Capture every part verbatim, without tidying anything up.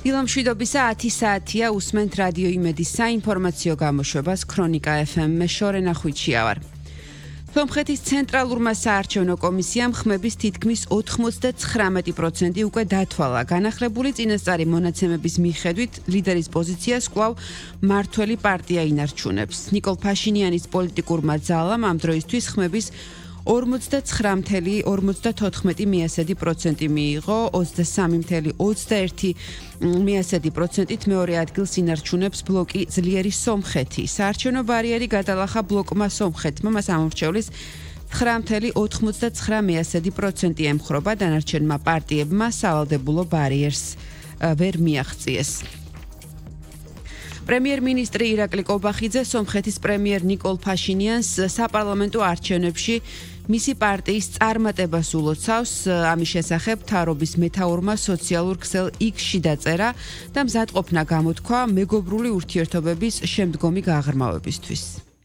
დილამშვიდობისა ათი საათია უსმენთ რადიო იმედის საინფორმაციო გამოშვებას ქრონიკა ეფ ემ მე შორენა ხვიჩია ვარ. სომხეთის ცენტრალურმა საარჩევნო კომისიამ ხმების თითქმის ოთხმოცდათხრამეტი პროცენტი უკვე დათვალა. განახლებული წინასწარი მონაცემების მიხედვით ლიდერის პოზიციას კვლავ მმართველი პარტია ინარჩუნებს. ნიკოლ ფაშინიანის პოლიტიკურმა ძალამ ამ დროისთვის ხმების ორმოცდაცხრა წუთი ორმოცდათოთხმეტი პროცენტი მიიღო, ოცდასამი წუთი ოცდაერთი პროცენტით მეორე ადგილს ინარჩუნებს ბლოკი ძლიერი სომხეთი. საარჩევნო ბარიერი გადალახა ბლოკმა სომხეთმა, მას ამორჩევლის ცხრა წუთი ოცდათხმეტი პროცენტი ემხრობა, დანარჩენმა პარტიებმა სავალდებულო ბარიერს ვერ მიაღწიეს. პრემიერ-მინისტრი ირაკლი კობახიძე სომხეთის პრემიერ ნიკოლ ფაშინიანს საპარლამენტო არჩევნებში მისი პარტიის წარმატებას ულოცავს. ამის შესახებ მთავრობის მეთაურმა სოციალურ ქსელ იქს-ში დაწერა და მზადყოფნა გამოთქვა მეგობრული ურთიერთობების შემდგომი გაღრმავებისთვის.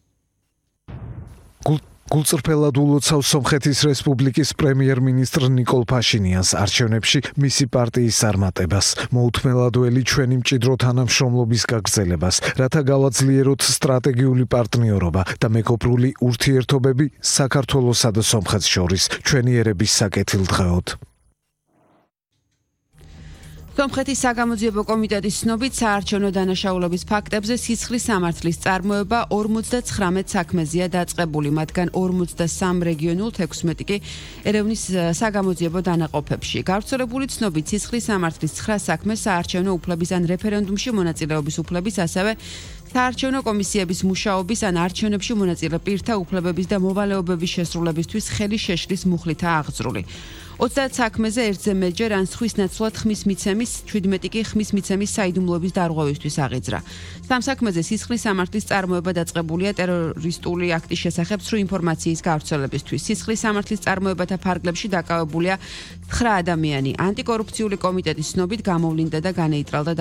გულწრფელად ულოცავს სომხეთის რესპუბლიკის პრემიერ-მინისტრ ნიკოლ ფაშინიანს არჩევნებში მისი პარტიის წარმატებას. მოუთმელად ველი ჩვენი მჭიდრო თანამშრომლობის გაგრძელებას, რათა გავაძლიეროთ სტრატეგიული პარტნიორობა და მეგობრული ურთიერთობები საქართველოსა და სომხეთს შორის ჩვენი ერების საკეთილდღეოდ. სომხეთის საგამოძიებო კომიტეტის ცნობით საარჩევნო დანაშაულების ფაქტებზე სისხლის სამართლის წარმოება ორმოცდაცხრამეტ საქმეზეა დაწყებული, მათგან ორმოცდასამ რეგიონულ, თექვსმეტი კი ერევნის საგამოძიებო დანაყოფებში. გავრცელებული ცნობით სისხლის სამართლის ცხრა საქმე საარჩევნო უფლების ან რეფერენდუმში მონაწილეობის უფლების, ასევე საარჩევნო კომისიების მუშაობის ან არჩევნებში მონაწილე პირთა უფლებების და მოვალეობების შესრულებისთვის ხელი შეშლის მუხლითაა აღძრული. ოცდაათ საქმეზე ერთზე მეტჯერ ან სხვის ნაცვლად ხმის მიცემის, ჩვიდმეტი კი ხმის მიცემის საიდუმლოების დარღვევისთვის აღიძრა. სამ საქმეზე სისხლის სამართლის წარმოება დაწყებულია ტერორისტული აქტის შესახებ სრულ ინფორმაციის გავრცელებისთვის. სისხლის სამართლის წარმოებათა ფარგლებში დაკავებულია ცხრა ადამიანი. ანტიკორუფციული კომიტეტის ცნობით გამოვლინდა და განეიტრალდა